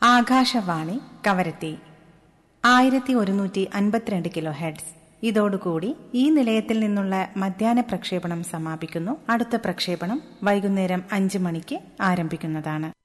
Akashvani Kavaratti 1152 kilo heads. ഇതോടുകൂടി ഈ നിലയത്തിൽ നിന്നുള്ള മധ്യാഹ്ന പ്രക്ഷേപണം സമാപിക്കുന്നു. അടുത്ത പ്രക്ഷേപണം വൈകുന്നേരം 5 മണിക്ക് ആരംഭിക്കുന്നതാണ്.